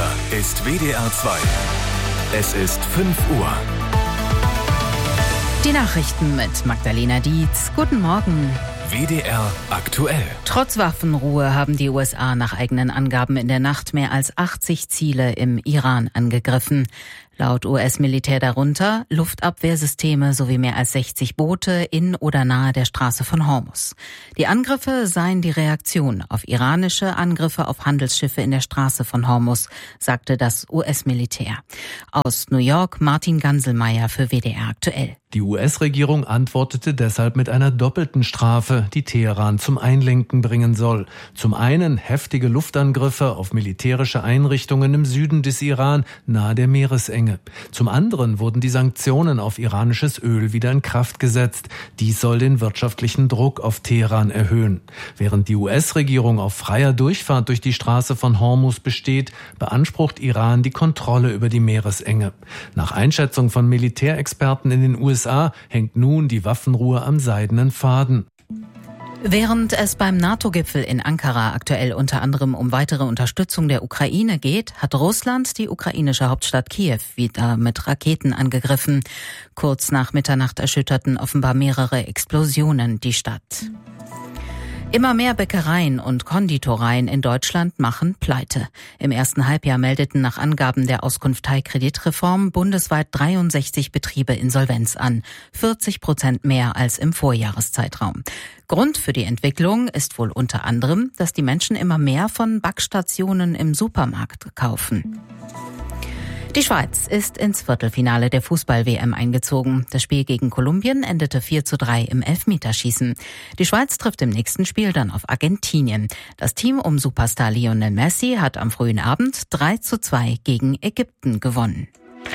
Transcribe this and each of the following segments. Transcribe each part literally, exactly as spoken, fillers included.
Hier ist W D R zwei. Es ist fünf Uhr. Die Nachrichten mit Magdalena Dietz. Guten Morgen. W D R aktuell. Trotz Waffenruhe haben die U S A nach eigenen Angaben in der Nacht mehr als achtzig Ziele im Iran angegriffen. Laut U S-Militär darunter Luftabwehrsysteme sowie mehr als sechzig Boote in oder nahe der Straße von Hormuz. Die Angriffe seien die Reaktion auf iranische Angriffe auf Handelsschiffe in der Straße von Hormuz, sagte das U S-Militär. Aus New York Martin Ganselmeier für W D R aktuell. Die U S-Regierung antwortete deshalb mit einer doppelten Strafe, die Teheran zum Einlenken bringen soll. Zum einen heftige Luftangriffe auf militärische Einrichtungen im Süden des Iran nahe der Meeresenge. Zum anderen wurden die Sanktionen auf iranisches Öl wieder in Kraft gesetzt. Dies soll den wirtschaftlichen Druck auf Teheran erhöhen. Während die U S-Regierung auf freier Durchfahrt durch die Straße von Hormuz besteht, beansprucht Iran die Kontrolle über die Meeresenge. Nach Einschätzung von Militärexperten in den U S A hängt nun die Waffenruhe am seidenen Faden. Während es beim NATO-Gipfel in Ankara aktuell unter anderem um weitere Unterstützung der Ukraine geht, hat Russland die ukrainische Hauptstadt Kiew wieder mit Raketen angegriffen. Kurz nach Mitternacht erschütterten offenbar mehrere Explosionen die Stadt. Immer mehr Bäckereien und Konditoreien in Deutschland machen Pleite. Im ersten Halbjahr meldeten nach Angaben der Auskunftei Kreditreform bundesweit dreiundsechzig Betriebe Insolvenz an, vierzig Prozent mehr als im Vorjahreszeitraum. Grund für die Entwicklung ist wohl unter anderem, dass die Menschen immer mehr von Backstationen im Supermarkt kaufen. Die Schweiz ist ins Viertelfinale der Fußball-W M eingezogen. Das Spiel gegen Kolumbien endete vier zu drei im Elfmeterschießen. Die Schweiz trifft im nächsten Spiel dann auf Argentinien. Das Team um Superstar Lionel Messi hat am frühen Abend drei zu zwei gegen Ägypten gewonnen.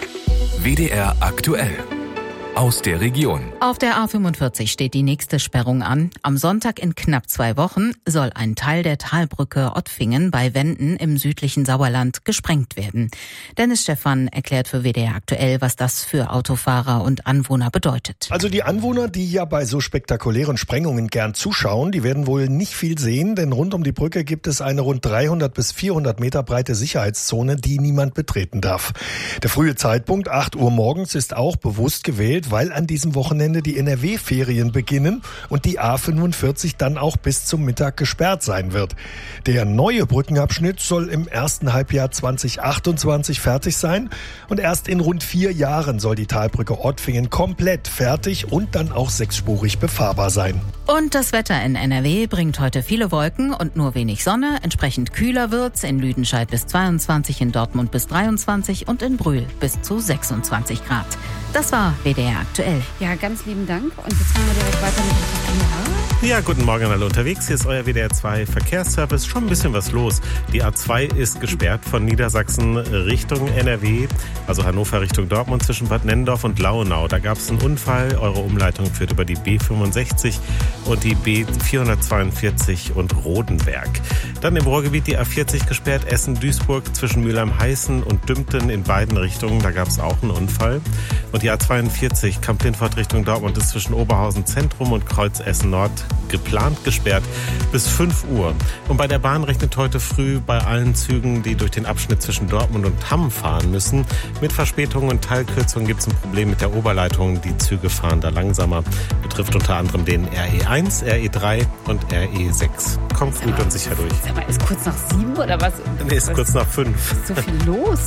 W D R aktuell. Aus der Region. Auf der A fünfundvierzig steht die nächste Sperrung an. Am Sonntag in knapp zwei Wochen soll ein Teil der Talbrücke Ottfingen bei Wenden im südlichen Sauerland gesprengt werden. Dennis Stephan erklärt für W D R aktuell, was das für Autofahrer und Anwohner bedeutet. Also die Anwohner, die ja bei so spektakulären Sprengungen gern zuschauen, die werden wohl nicht viel sehen, denn rund um die Brücke gibt es eine rund dreihundert bis vierhundert Meter breite Sicherheitszone, die niemand betreten darf. Der frühe Zeitpunkt, acht Uhr morgens, ist auch bewusst gewählt, weil an diesem Wochenende die N R W-Ferien beginnen und die A fünfundvierzig dann auch bis zum Mittag gesperrt sein wird. Der neue Brückenabschnitt soll im ersten Halbjahr zwanzig achtundzwanzig fertig sein und erst in rund vier Jahren soll die Talbrücke Ottfingen komplett fertig und dann auch sechsspurig befahrbar sein. Und das Wetter in N R W bringt heute viele Wolken und nur wenig Sonne. Entsprechend kühler wird's in Lüdenscheid bis zweiundzwanzig, in Dortmund bis dreiundzwanzig und in Brühl bis zu sechsundzwanzig Grad. Das war W D R aktuell. Ja, ganz lieben Dank. Und jetzt machen wir direkt weiter mit dem Verkehr. Ja, guten Morgen an alle unterwegs. Hier ist euer W D R zwei Verkehrsservice. Schon ein bisschen was los. Die A zwei ist gesperrt von Niedersachsen Richtung N R W, also Hannover Richtung Dortmund zwischen Bad Nennendorf und Lauenau. Da gab es einen Unfall. Eure Umleitung führt über die B fünfundsechzig und die B vierhundertzweiundvierzig und Rodenberg. Dann im Ruhrgebiet die A vierzig gesperrt, Essen-Duisburg zwischen Mülheim-Heißen und Dümpten in beiden Richtungen. Da gab es auch einen Unfall. Und die A zweiundvierzig Kamp-Lindfort Richtung Dortmund ist zwischen Oberhausen Zentrum und Kreuz Essen Nord geplant gesperrt bis fünf Uhr. Und bei der Bahn rechnet heute früh bei allen Zügen, die durch den Abschnitt zwischen Dortmund und Hamm fahren müssen. Mit Verspätungen und Teilkürzungen gibt es ein Problem mit der Oberleitung. Die Züge fahren da langsamer. Betrifft unter anderem den R E eins, R E drei und R E sechs. Kommt gut und sicher durch. Sag mal, ist kurz nach sieben oder was? Nee, ist was? Kurz nach fünf. Ist so viel los.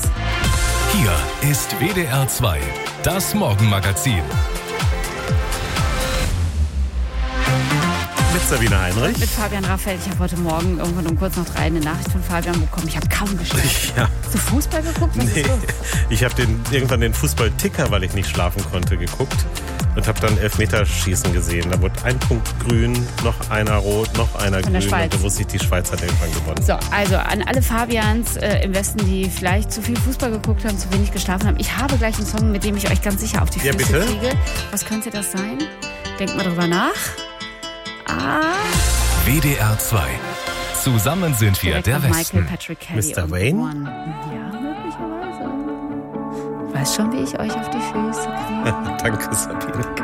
Hier ist W D R zwei, das Morgenmagazin. Mit Sabine Heinrich. Und mit Fabian Raffel. Ich habe heute Morgen irgendwann um kurz nach drei eine Nachricht von Fabian bekommen. Ich habe kaum geschlafen. Ja. Hast du Fußball geguckt? Was nee, ist los? Ich habe den, irgendwann den Fußballticker, weil ich nicht schlafen konnte, geguckt und habe dann Elfmeterschießen gesehen. Da wurde ein Punkt grün, noch einer rot, noch einer Von grün. der Schweiz. Und da wusste ich, die Schweiz hat irgendwann gewonnen. So, also an alle Fabians äh, im Westen, die vielleicht zu viel Fußball geguckt haben, zu wenig geschlafen haben. Ich habe gleich einen Song, mit dem ich euch ganz sicher auf die Ja, Füße bitte? kriege. Was könnte das sein? Denkt mal drüber nach. Ah. W D R zwei. Zusammen sind wir Direkt der nach Westen. Michael Patrick Kelly Mister und Wayne? One. Ja, möglicherweise. Weiß schon, wie ich euch auf die Füße kriege. Danke, Sabine.